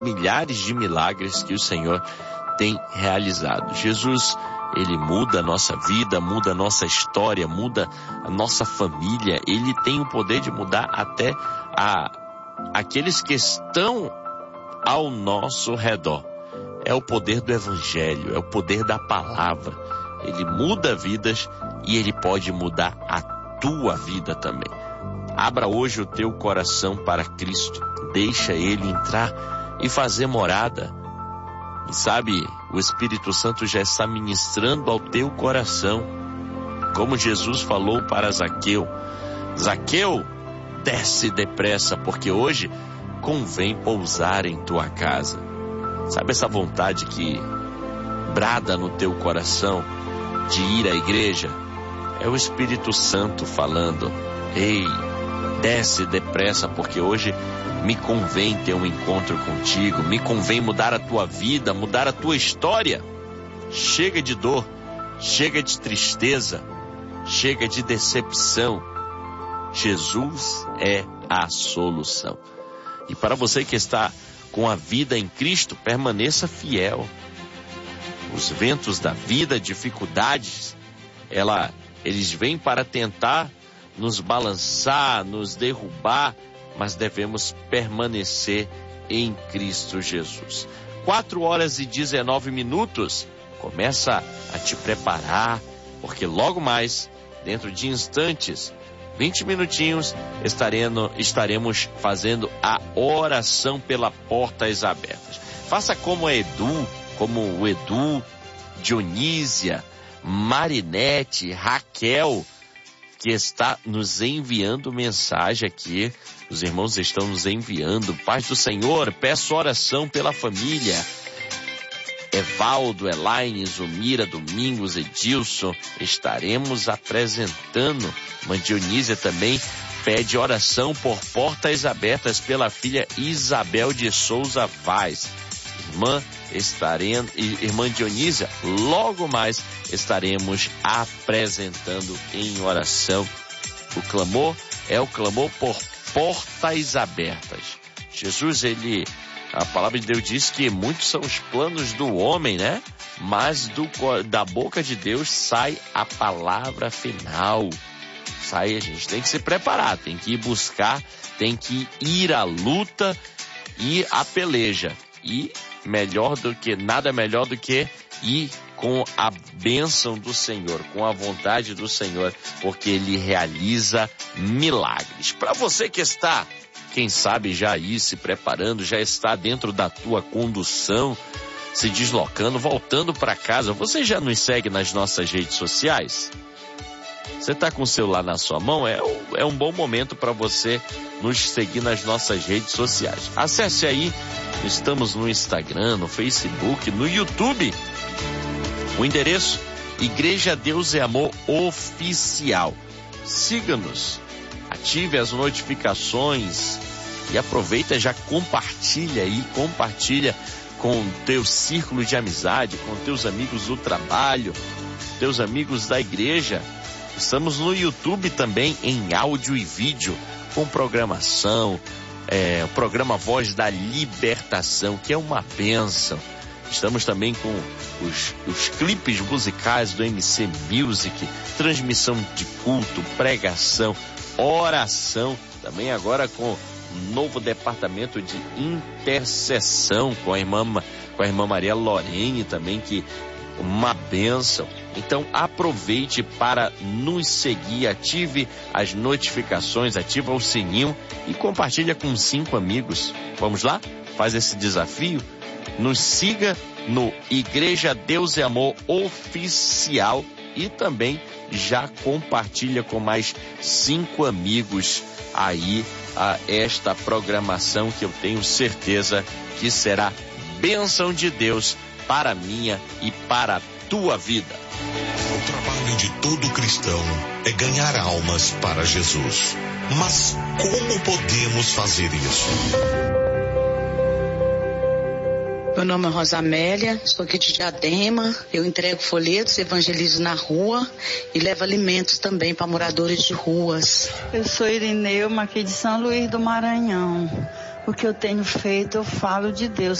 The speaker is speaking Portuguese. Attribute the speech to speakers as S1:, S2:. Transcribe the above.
S1: milhares de milagres que o Senhor tem realizado. Jesus, Ele muda a nossa vida, muda a nossa história, muda a nossa família. Ele tem o poder de mudar até aqueles que estão ao nosso redor. É o poder do Evangelho, é o poder da palavra. Ele muda vidas e Ele pode mudar a tua vida também. Abra hoje o teu coração para Cristo. Deixa Ele entrar e fazer morada. E sabe, o Espírito Santo já está ministrando ao teu coração. Como Jesus falou para Zaqueu: Zaqueu, desce depressa, porque hoje convém pousar em tua casa. Sabe essa vontade que brada no teu coração de ir à igreja? É o Espírito Santo falando: ei, desce depressa, porque hoje me convém ter um encontro contigo, me convém mudar a tua vida, mudar a tua história. Chega de dor, chega de tristeza, chega de decepção. Jesus é a solução. E para você que está com a vida em Cristo, permaneça fiel. Os ventos da vida, dificuldades, eles vêm para tentar nos balançar, nos derrubar, mas devemos permanecer em Cristo Jesus. 4h19. Começa a te preparar, porque logo mais, dentro de instantes, 20 minutinhos, estaremos fazendo a oração pela Portas Abertas. Faça como o Edu, Dionísia, Marinete, Raquel, que está nos enviando mensagem aqui. Os irmãos estão nos enviando. Paz do Senhor, peço oração pela família. Evaldo, Elaine, Zumira, Domingos, Edilson, estaremos apresentando. Irmã Dionísia também pede oração por Portas Abertas pela filha Isabel de Souza Vaz. Irmã Dionísia, logo mais estaremos apresentando em oração. O clamor é o clamor por portas abertas. Jesus, a palavra de Deus diz que muitos são os planos do homem, né? Mas da boca de Deus sai a palavra final. A gente tem que se preparar, tem que ir buscar, tem que ir à luta e à peleja. E nada melhor do que ir com a bênção do Senhor, com a vontade do Senhor, porque Ele realiza milagres. Para você que está, quem sabe, já aí se preparando, já está dentro da tua condução, se deslocando, voltando para casa, você já nos segue nas nossas redes sociais? Você está com o celular na sua mão? É um bom momento para você nos seguir nas nossas redes sociais. Acesse aí, estamos no Instagram, no Facebook, no YouTube. O endereço: Igreja Deus é Amor Oficial. Siga-nos, ative as notificações e aproveita, já compartilha com o teu círculo de amizade, com teus amigos do trabalho, teus amigos da igreja. Estamos no YouTube também em áudio e vídeo, com programação, o programa Voz da Libertação, que é uma bênção. Estamos também com os clipes musicais do MC Music, transmissão de culto, pregação, oração, também agora com um novo departamento de intercessão com a irmã Maria Lorene também, que uma bênção. Então aproveite para nos seguir, ative as notificações, ativa o sininho e compartilha com 5 amigos. Vamos lá? Faz esse desafio. Nos siga no Igreja Deus é Amor Oficial e também já compartilha com mais 5 amigos aí esta programação, que eu tenho certeza que será bênção de Deus para a minha e para a tua vida.
S2: O trabalho de todo cristão é ganhar almas para Jesus. Mas como podemos fazer isso?
S3: Meu nome é Rosamélia, estou aqui de Diadema. Eu entrego folhetos, evangelizo na rua e levo alimentos também para moradores de ruas.
S4: Eu sou Irineu, aqui de São Luís do Maranhão. O que eu tenho feito, eu falo de Deus.